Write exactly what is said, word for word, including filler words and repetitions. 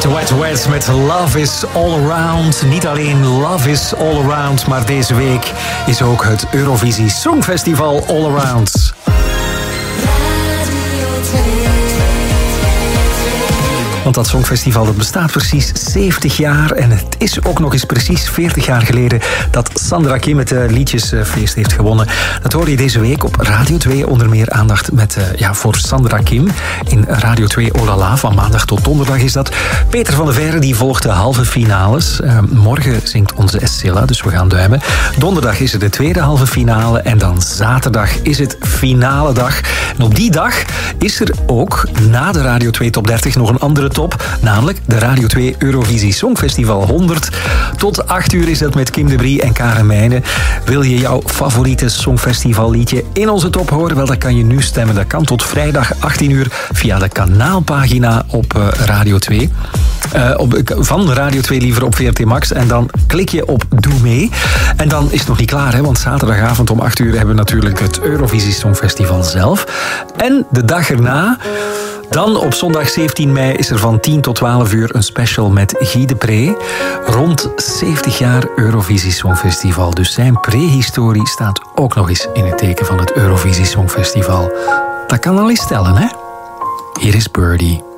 Wet Wet met Love is All Around. Niet alleen Love is All Around, maar deze week is ook het Eurovisie Songfestival All Around. Want dat Songfestival dat bestaat precies zeventig jaar. En het is ook nog eens precies veertig jaar geleden dat Sandra Kim het uh, liedjesfeest heeft gewonnen. Dat hoor je deze week op Radio twee. Onder meer aandacht met, uh, ja, voor Sandra Kim in Radio twee Olala. Van maandag tot donderdag is dat. Peter van der Veire die volgt de halve finales. Uh, morgen zingt onze Escilla, dus we gaan duimen. Donderdag is er de tweede halve finale. En dan zaterdag is het finale dag. En op die dag is er ook na de Radio twee Top dertig nog een andere top. Namelijk de Radio twee Eurovisie Songfestival honderd. Tot acht uur is dat met Kim de Brie en Karen Meijnen. Wil je jouw favoriete Songfestivalliedje in onze top horen? Wel, dan kan je nu stemmen. Dat kan tot vrijdag achttien uur via de kanaalpagina op uh, Radio twee. Uh, op, van Radio twee liever op V R T Max. En dan klik je op Doe mee. En dan is het nog niet klaar, hè? Want zaterdagavond om acht uur hebben we natuurlijk het Eurovisie Songfestival zelf. En de dag erna... Dan op zondag zeventien mei is er van tien tot twaalf uur een special met Guy de Pre. Rond zeventig jaar Eurovisie Songfestival. Dus zijn prehistorie staat ook nog eens in het teken van het Eurovisie Songfestival. Dat kan al eens stellen, hè? Hier is Birdie.